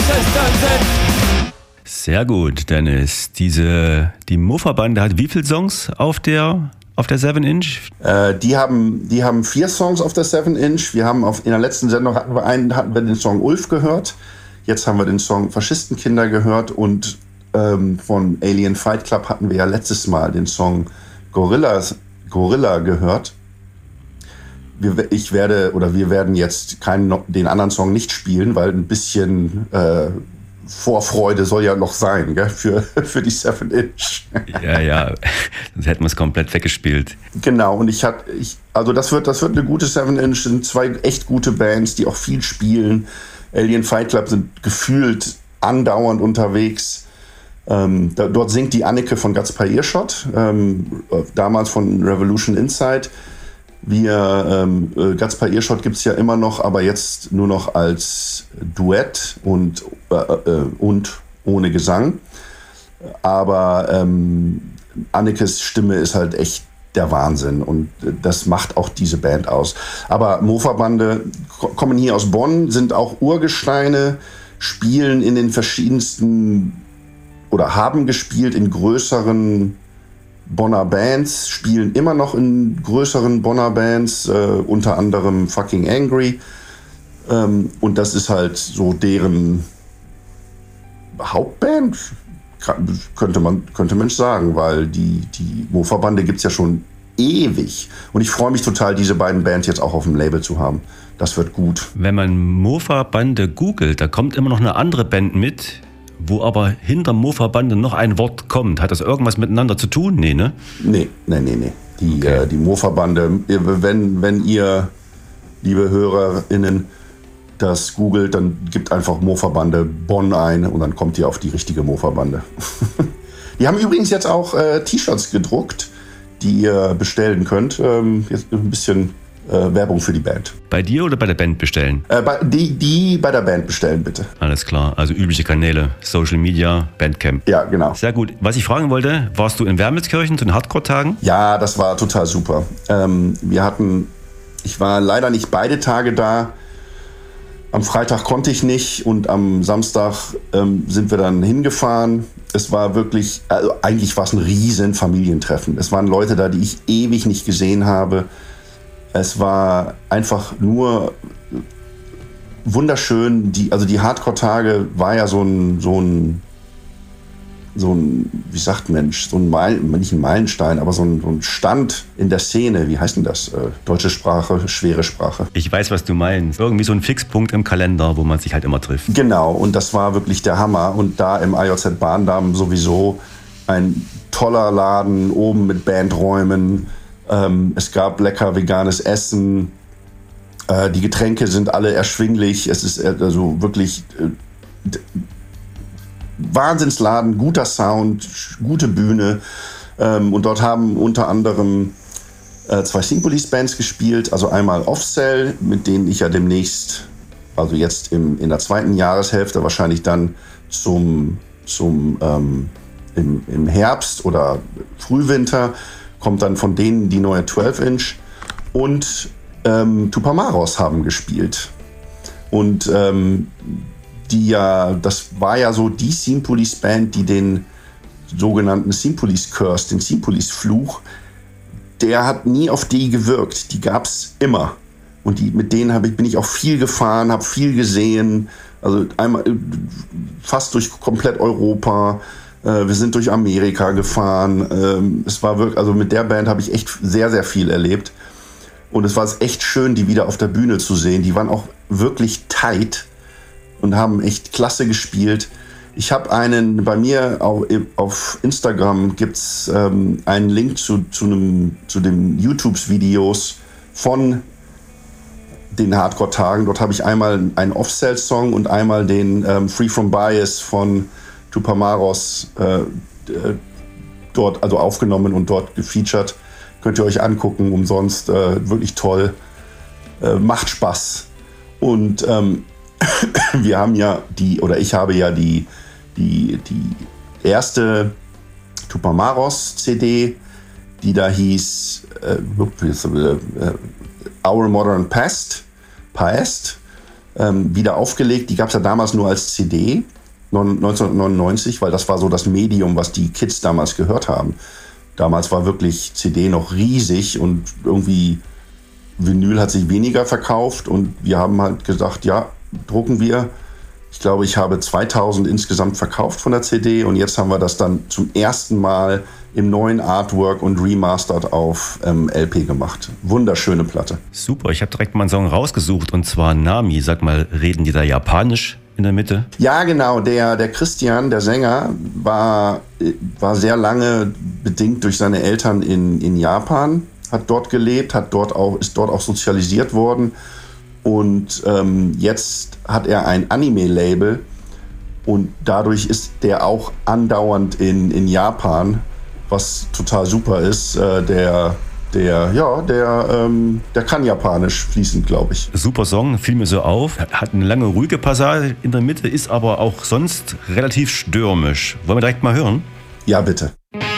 Sehr gut, Dennis. Die Mofa-Bande hat wie viele Songs auf der 7-Inch? Die haben 4 Songs auf der 7-Inch. Wir haben in der letzten Sendung hatten wir den Song Ulf gehört. Jetzt haben wir den Song Faschistenkinder gehört und von Alien Fight Club hatten wir ja letztes Mal den Song Gorilla gehört. Wir werden jetzt den anderen Song nicht spielen, weil ein bisschen Vorfreude soll ja noch sein, gell? Für die 7-Inch. Ja, sonst hätten wir es komplett weggespielt. Genau, und das wird eine gute 7-Inch, sind 2 echt gute Bands, die auch viel spielen. Alien Fight Club sind gefühlt andauernd unterwegs. Dort singt die Anneke von Gaspar Earshot, damals von Revolution Inside. Gaspar Earshot gibt es ja immer noch, aber jetzt nur noch als Duett und ohne Gesang. Aber Annekes Stimme ist halt echt der Wahnsinn und das macht auch diese Band aus. Aber Mofa-Bande kommen hier aus Bonn, sind auch Urgesteine, spielen in den verschiedensten oder haben gespielt in größeren Bonner Bands, spielen immer noch in größeren Bonner Bands, unter anderem Fucking Angry. Und das ist halt so deren Hauptband, könnte Mensch sagen, weil die Mofa-Bande gibt es ja schon ewig. Und ich freue mich total, diese beiden Bands jetzt auch auf dem Label zu haben. Das wird gut. Wenn man Mofa-Bande googelt, da kommt immer noch eine andere Band mit, wo aber hinter Mofa-Bande noch ein Wort kommt. Hat das irgendwas miteinander zu tun? Nee, ne? Nee. Die Mofa-Bande, wenn ihr, liebe HörerInnen, das googelt, dann gibt einfach Mofa-Bande Bonn ein und dann kommt ihr auf die richtige Mofa-Bande. Die haben übrigens jetzt auch T-Shirts gedruckt, die ihr bestellen könnt. Jetzt ein bisschen Werbung für die Band. Bei dir oder bei der Band bestellen? Die bei der Band bestellen, bitte. Alles klar, also übliche Kanäle, Social Media, Bandcamp. Ja, genau. Sehr gut. Was ich fragen wollte, warst du in Wermelskirchen zu den Hardcore-Tagen? Ja, das war total super. Ich war leider nicht beide Tage da. Am Freitag konnte ich nicht und am Samstag sind wir dann hingefahren. Es war wirklich, also eigentlich war es ein riesen Familientreffen. Es waren Leute da, die ich ewig nicht gesehen habe. Es war einfach nur wunderschön. Die Hardcore-Tage war ja so ein, wie sagt Mensch, nicht ein Meilenstein, aber so ein Stand in der Szene. Wie heißt denn das? Deutsche Sprache, schwere Sprache. Ich weiß, was du meinst. Irgendwie so ein Fixpunkt im Kalender, wo man sich halt immer trifft. Genau, und das war wirklich der Hammer. Und da im AJZ Bahndamm sowieso ein toller Laden, oben mit Bandräumen. Es gab lecker veganes Essen. Die Getränke sind alle erschwinglich. Es ist also wirklich Wahnsinnsladen, guter Sound, gute Bühne. Und dort haben unter anderem 2 Sing-Police-Bands gespielt. Also einmal Offcell, mit denen ich ja demnächst, also jetzt in der 2. Jahreshälfte, wahrscheinlich dann im Herbst oder Frühwinter, kommt dann von denen die neue 12-Inch. Und Tupamaros haben gespielt. Und das war ja so die Scene Police Band, die den sogenannten Scene Police Curse, den Scene Police Fluch, der hat nie auf die gewirkt. Die gab's immer. Und mit denen bin ich auch viel gefahren, habe viel gesehen. Also einmal fast durch komplett Europa. Wir sind durch Amerika gefahren. Es war wirklich, also mit der Band habe ich echt sehr, sehr viel erlebt. Und es war echt schön, die wieder auf der Bühne zu sehen. Die waren auch wirklich tight und haben echt klasse gespielt. Ich habe bei mir auf Instagram gibt's einen Link zu den YouTube-Videos von den Hardcore-Tagen. Dort habe ich einmal einen Off-Cell-Song und einmal den Free From Bias von Tupamaros dort also aufgenommen und dort gefeatured. Könnt ihr euch angucken, umsonst, wirklich toll. Macht Spaß. Und ich habe ja die erste Tupamaros CD, die da hieß Our Modern Past. wieder aufgelegt. Die gab es ja damals nur als CD, 1999, weil das war so das Medium, was die Kids damals gehört haben. Damals war wirklich CD noch riesig und irgendwie Vinyl hat sich weniger verkauft und wir haben halt gesagt, ja, drucken wir. Ich glaube, ich habe 2000 insgesamt verkauft von der CD und jetzt haben wir das dann zum ersten Mal im neuen Artwork und remastered auf LP gemacht. Wunderschöne Platte. Super, ich habe direkt mal einen Song rausgesucht und zwar Nami. Sag mal, reden die da Japanisch in der Mitte? Ja, genau. Der Christian, der Sänger, war sehr lange bedingt durch seine Eltern in Japan, hat dort gelebt, ist dort auch sozialisiert worden und jetzt hat er ein Anime-Label und dadurch ist der auch andauernd in Japan, was total super ist. Der kann Japanisch fließend, glaube ich. Super Song, fiel mir so auf. Hat eine lange ruhige Passage in der Mitte, ist aber auch sonst relativ stürmisch. Wollen wir direkt mal hören? Ja, bitte.